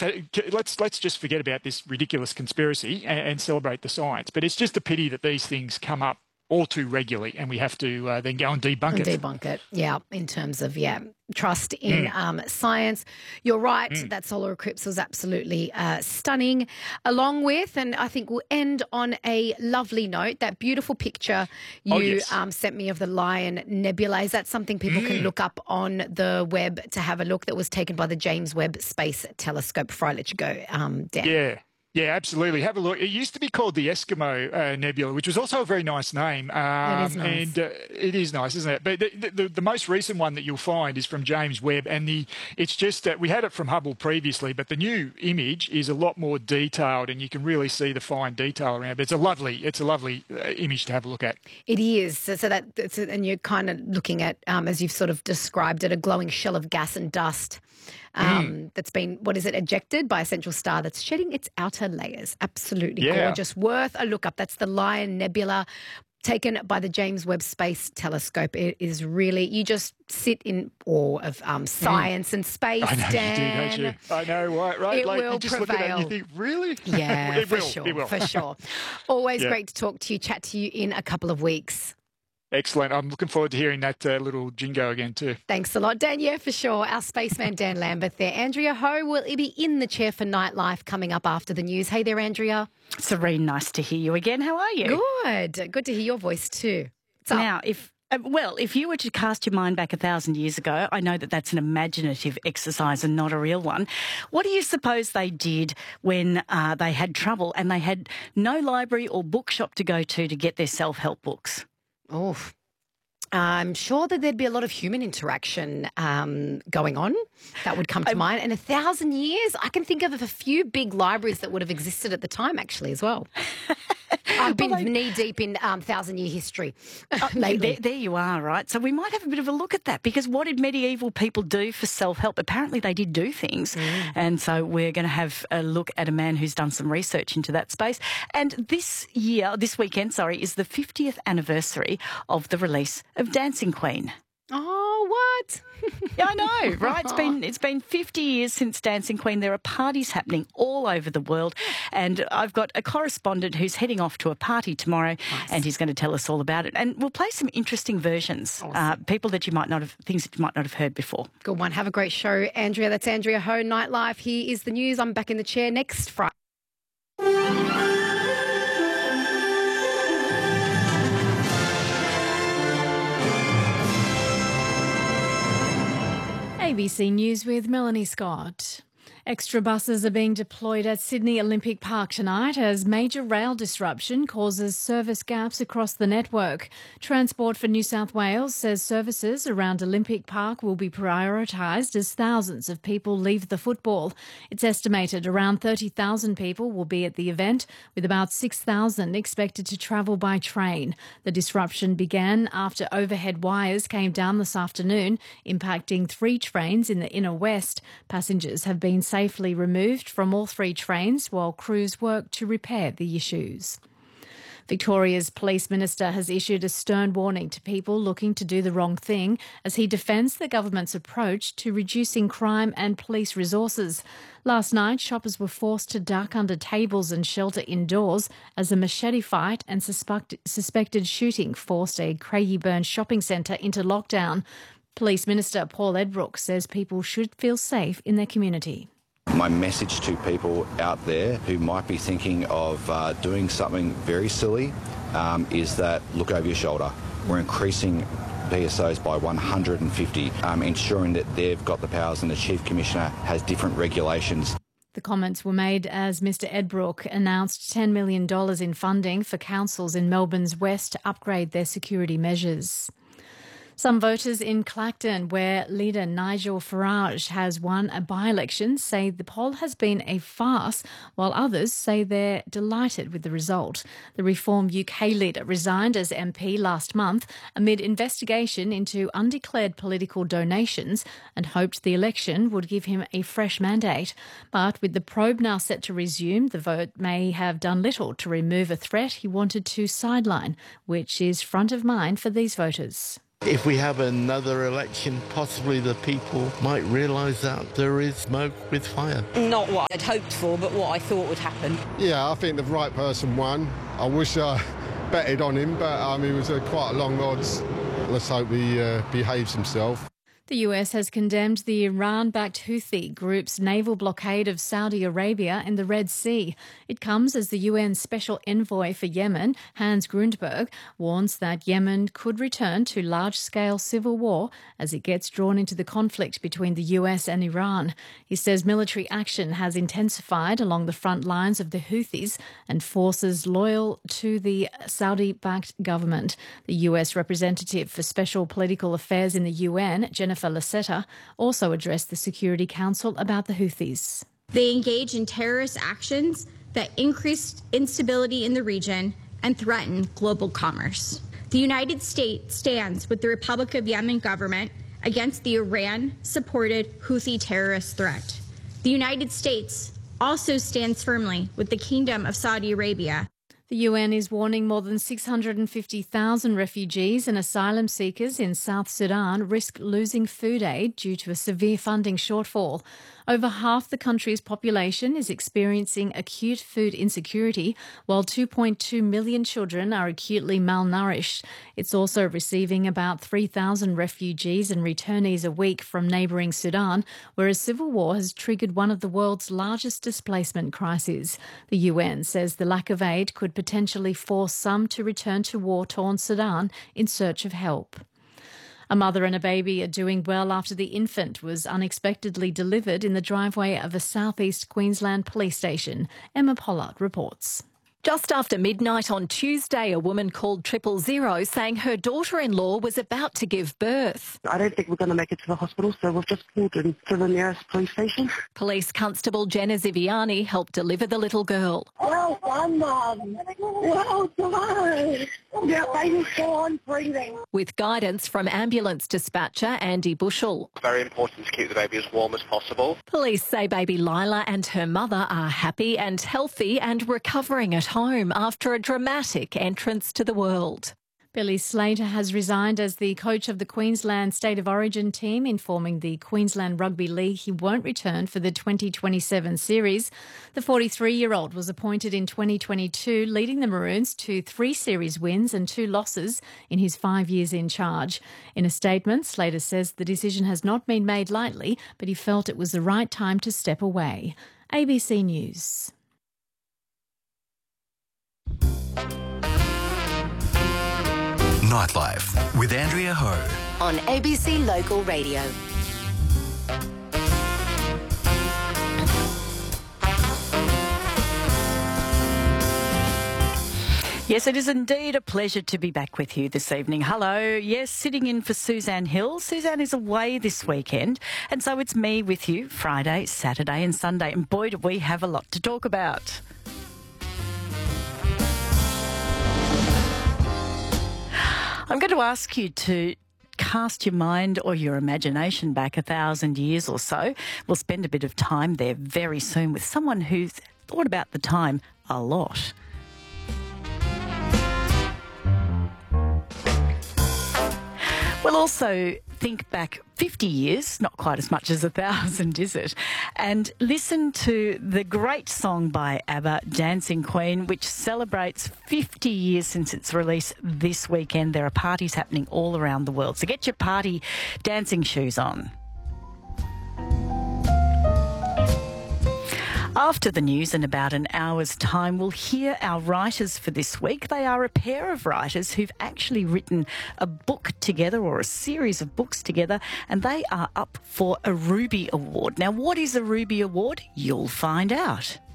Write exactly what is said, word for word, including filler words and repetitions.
let's let's just forget about this ridiculous conspiracy and, and celebrate the science. But it's just a pity that these things come up all too regularly, and we have to uh, then go and debunk and it. Debunk it, yeah, in terms of, yeah, trust in Mm. um, science. You're right, Mm. that solar eclipse was absolutely uh, stunning, along with, and I think we'll end on a lovely note, that beautiful picture you Oh, yes. um, sent me of the Lion Nebula. Is that something people Mm. can look up on the web to have a look, that was taken by the James Webb Space Telescope? Before I let you go, um, Dan. Yeah. Yeah, absolutely. Have a look. It used to be called the Eskimo uh, Nebula, which was also a very nice name. Um, It is nice. And uh, it is nice, isn't it? But the, the, the most recent one that you'll find is from James Webb, and the it's just that we had it from Hubble previously, but the new image is a lot more detailed, and you can really see the fine detail around. But it's a lovely, it's a lovely uh, image to have a look at. It is. So, so that, that's, and you're kind of looking at, um, as you've sort of described it, a glowing shell of gas and dust um, Mm. that's been, what is it, ejected by a central star that's shedding its outer layers. Absolutely Yeah. gorgeous. Worth a look up. That's the Lion Nebula, taken by the James Webb Space Telescope. It is really, you just sit in awe of um, science and space, I know Dan. you do, don't you? I know, right? Right? It like will you just look at it and you prevail. think, really? Yeah, it for will. sure. It will. For sure. Always Yeah. great to talk to you, chat to you in a couple of weeks. Excellent. I'm looking forward to hearing that uh, little jingo again too. Thanks a lot, Dan. Yeah, for sure. Our spaceman, Dan Lambert there. Andrea Ho will be in the chair for Nightlife coming up after the news. Hey there, Andrea. Serene, nice to hear you again. How are you? Good. Good to hear your voice too. What's up? Now, if uh, well, if you were to cast your mind back a thousand years ago, I know that that's an imaginative exercise and not a real one. What do you suppose they did when uh, they had trouble and they had no library or bookshop to go to to get their self-help books? Oh, I'm sure that there'd be a lot of human interaction um, going on. That would come to mind. And a thousand years, I can think of a few big libraries that would have existed at the time, actually, as well. I've been Well, I- knee deep in um, thousand-year history Uh, lately. there, there you are, right? So we might have a bit of a look at that, because what did medieval people do for self-help? Apparently they did do things. And so we're going to have a look at a man who's done some research into that space. And this year, this weekend, sorry, is the fiftieth anniversary of the release of Dancing Queen. Oh, what? Yeah, I know, right? It's been it's been fifty years since Dancing Queen. There are parties happening all over the world, and I've got a correspondent who's heading off to a party tomorrow, and he's going to tell us all about it. And we'll play some interesting versions, uh, people that you might not have, things that you might not have heard before. Good one. Have a great show, Andrea. That's Andrea Ho, Nightlife. Here is the news. I'm back in the chair next Friday. A B C News with Melanie Scott. Extra buses are being deployed at Sydney Olympic Park tonight as major rail disruption causes service gaps across the network. Transport for New South Wales says services around Olympic Park will be prioritised as thousands of people leave the football. It's estimated around thirty thousand people will be at the event, with about six thousand expected to travel by train. The disruption began after overhead wires came down this afternoon, impacting three trains in the inner west. Passengers have been safely removed from all three trains while crews work to repair the issues. Victoria's Police Minister has issued a stern warning to people looking to do the wrong thing as he defends the government's approach to reducing crime and police resources. Last night, shoppers were forced to duck under tables and shelter indoors as a machete fight and suspect- suspected shooting forced a Craigieburn shopping centre into lockdown. Police Minister Paul Edbrook says people should feel safe in their community. My message to people out there who might be thinking of uh, doing something very silly um, is that look over your shoulder. We're increasing P S Os by one hundred fifty, um, ensuring that they've got the powers and the Chief Commissioner has different regulations. The comments were made as Mister Edbrook announced ten million dollars in funding for councils in Melbourne's west to upgrade their security measures. Some voters in Clacton, where leader Nigel Farage has won a by-election, say the poll has been a farce, while others say they're delighted with the result. The Reform U K leader resigned as M P last month amid investigation into undeclared political donations and hoped the election would give him a fresh mandate. But with the probe now set to resume, the vote may have done little to remove a threat he wanted to sideline, which is front of mind for these voters. If we have another election, possibly the people might realise that there is smoke with fire. Not what I'd hoped for, but what I thought would happen. Yeah, I think the right person won. I wish I betted on him, but um, it was uh, quite a long odds. Let's hope he uh, behaves himself. The U S has condemned the Iran-backed Houthi group's naval blockade of Saudi Arabia in the Red Sea. It comes as the U N Special Envoy for Yemen, Hans Grundberg, warns that Yemen could return to large-scale civil war as it gets drawn into the conflict between the U S and Iran. He says military action has intensified along the front lines of the Houthis and forces loyal to the Saudi-backed government. The U S representative for Special Political Affairs in the U N, Jennifer Lasetta, also addressed the Security Council about the Houthis. They engage in terrorist actions that increase instability in the region and threaten global commerce. The United States stands with the Republic of Yemen government against the Iran-supported Houthi terrorist threat. The United States also stands firmly with the Kingdom of Saudi Arabia. The U N is warning more than six hundred fifty thousand refugees and asylum seekers in South Sudan risk losing food aid due to a severe funding shortfall. Over half the country's population is experiencing acute food insecurity, while two point two million children are acutely malnourished. It's also receiving about three thousand refugees and returnees a week from neighbouring Sudan, where a civil war has triggered one of the world's largest displacement crises. The U N says the lack of aid could potentially force some to return to war-torn Sudan in search of help. A mother and a baby are doing well after the infant was unexpectedly delivered in the driveway of a southeast Queensland police station. Emma Pollard reports. Just after midnight on Tuesday, a woman called triple zero saying her daughter-in-law was about to give birth. I don't think we're going to make it to the hospital, so we've just pulled in to the nearest police station. Police Constable Jenna Ziviani helped deliver the little girl. Well done, Mum. Well done. Your baby's still on breathing. With guidance from ambulance dispatcher Andy Bushell. Very important to keep the baby as warm as possible. Police say baby Lila and her mother are happy and healthy and recovering at home after a dramatic entrance to the world. Billy Slater has resigned as the coach of the Queensland State of Origin team, informing the Queensland Rugby League he won't return for the twenty twenty-seven series. The forty-three-year-old was appointed in twenty twenty-two, leading the Maroons to three series wins and two losses in his five years in charge. In a statement, Slater says the decision has not been made lightly, but he felt it was the right time to step away. A B C News. Nightlife with Andrea Ho on A B C Local Radio. Yes, it is indeed a pleasure to be back with you this evening. Hello. Yes, sitting in for Suzanne Hill. Suzanne is away this weekend, and so it's me with you Friday, Saturday and Sunday. And boy, do we have a lot to talk about. I'm going to ask you to cast your mind or your imagination back a thousand years or so. We'll spend a bit of time there very soon with someone who's thought about the time a lot. We'll also think back fifty years, not quite as much as a thousand, is it? And listen to the great song by ABBA, Dancing Queen, which celebrates fifty years since its release this weekend. There are parties happening all around the world, so get your party dancing shoes on. After the news, in about an hour's time, we'll hear our writers for this week. They are a pair of writers who've actually written a book together, or a series of books together, and they are up for a Ruby Award. Now, what is a Ruby Award? You'll find out.